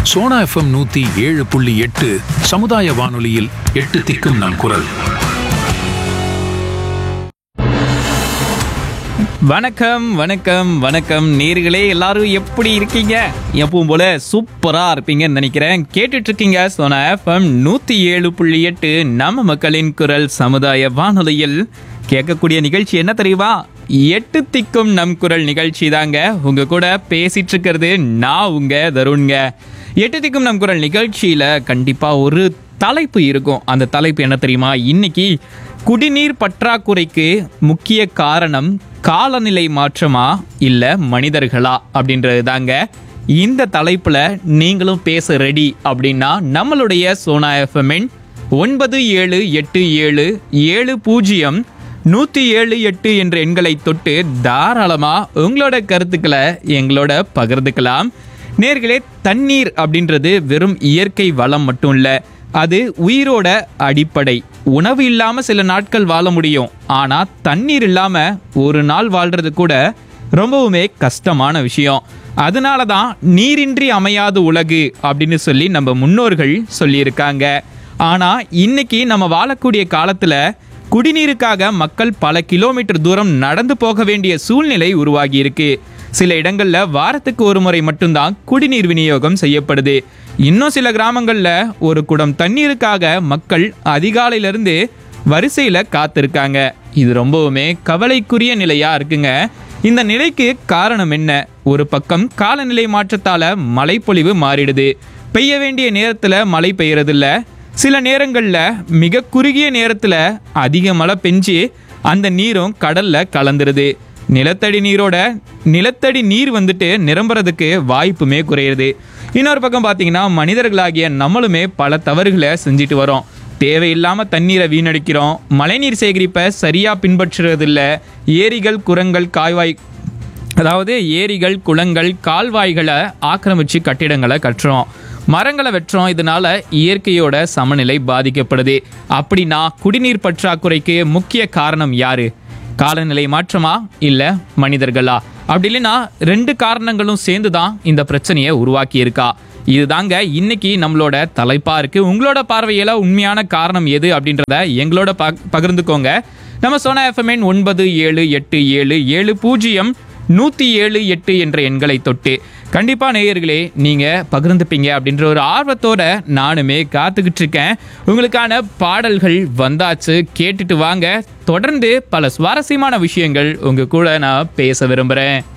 Sona FM 107.8 சமுதாய வானொலியில் 8 திக்கும் நம் குரல். வணக்கம் வணக்கம் வணக்கம் நேயர்களே, எல்லாரும் எப்படி இருக்கீங்க? எப்பவும் போல சூப்பரா இருப்பீங்கன்னு நினைக்கிறேன். கேட்டுட்டு இருக்கீங்க சோனா FM 107.8 நம்ம மக்களின் குரல் சமுதாய வானொலியில். கேட்கக்கூடிய நிகழ்ச்சி என்ன தெரியுமா? 8 திக்கும் நம் குரல் நிகழ்ச்சி தாங்க. உங்க கூட பேசிட்டு இருக்கிறது நான் உங்க தருண்ங்க. 8 திக்கும் நம் குரல் நிகழ்ச்சியில கண்டிப்பா ஒரு தலைப்பு இருக்கும். அந்த தலைப்பு என்ன தெரியுமா? இன்னைக்கு குடிநீர் பற்றாக்குறைக்கு முக்கிய காரணம் காலநிலை மாற்றமா இல்ல மனிதர்களா அப்படின்றது தாங்க. இந்த தலைப்புல நீங்களும் பேச ரெடி அப்படின்னா நம்மளுடைய சோனா எஃப்எம் 977770 என்ற எண்களை தொட்டு தாராளமா உங்களோட கருத்துக்களை எங்களோட பகிர்ந்துக்கலாம். நேர்களே, தண்ணீர் அப்படின்றது வெறும் இயற்கை வளம் மட்டும் இல்ல, அது உயிரோட அடிப்படை. உணவு இல்லாம சில நாட்கள் வாழ முடியும், ஆனா தண்ணீர் இல்லாம ஒரு நாள் வாழ்றது கூட ரொம்பவுமே கஷ்டமான விஷயம். அதனால தான் நீரின்றி அமையாது உலகு அப்படின்னு சொல்லி நம்ம முன்னோர்கள் சொல்லியிருக்காங்க. ஆனா இன்னைக்கு நம்ம வாழக்கூடிய காலத்துல குடிநீருக்காக மக்கள் பல கிலோமீட்டர் தூரம் நடந்து போக வேண்டிய சூழ்நிலை உருவாகி இருக்கு. சில இடங்கள்ல வாரத்துக்கு ஒரு முறை மட்டும்தான் குடிநீர் விநியோகம் செய்யப்படுது. இன்னும் சில கிராமங்கள்ல ஒரு குடம் தண்ணீருக்காக மக்கள் அதிகாலையிலிருந்து வரிசையில காத்திருக்காங்க. இது ரொம்பவுமே கவலைக்குரிய நிலையா இருக்குங்க. இந்த நிலைக்கு காரணம் என்ன? ஒரு பக்கம் காலநிலை மாற்றத்தால மழைப்பொழிவு மாறிடுது. பெய்ய வேண்டிய நேரத்துல மழை பெய்யறதில்ல. சில நேரங்கள்ல மிக குறுகிய நேரத்துல அதிக மழை பெஞ்சு அந்த நீரும் கடல்ல கலந்துருது. நிலத்தடி நீர் வந்துட்டு நிரம்புறதுக்கு வாய்ப்புமே குறையுது. இன்னொரு பக்கம் பார்த்தீங்கன்னா, மனிதர்களாகிய நம்மளுமே பல தவறுகளை செஞ்சுட்டு வரோம். தேவையில்லாம தண்ணீரை வீணடிக்கிறோம். மழைநீர் சேகரிப்பை சரியா பின்பற்றுறதில்ல. ஏரிகள் குளங்கள் கால்வாய்களை ஆக்கிரமிச்சு கட்டிடங்களை கட்டுறோம். மரங்களை வெட்டுறோம். இதனால இயற்கையோட சமநிலை பாதிக்கப்படுது. அப்படின்னா குடிநீர் பற்றாக்குறைக்கு முக்கிய காரணம் யாரு? காலநிலை மாற்றமா இல்ல மனிதர்களா? அப்படி இல்லைன்னா 2 காரணங்களும் சேர்ந்து தான் இந்த பிரச்சனையை உருவாக்கி இருக்கா? இதுதாங்க இன்னைக்கு நம்மளோட தலைப்பா இருக்கு. உங்களோட பார்வையில உண்மையான காரணம் எது அப்படின்றத எங்களோட பகிர்ந்துக்கோங்க. நம்ம சோனா எஃப்எம் 977770 என்ற எண்களை தொட்டு கண்டிப்பா நேயர்களே நீங்க பகிர்ந்துப்பீங்க அப்படின்ற ஒரு ஆர்வத்தோட நானுமே காத்துக்கிட்டு இருக்கேன். உங்களுக்கான பாடல்கள் வந்தாச்சு, கேட்டுட்டு வாங்க. தொடர்ந்து பல சுவாரஸ்யமான விஷயங்கள் உங்க கூட நான் பேச விரும்புறேன்.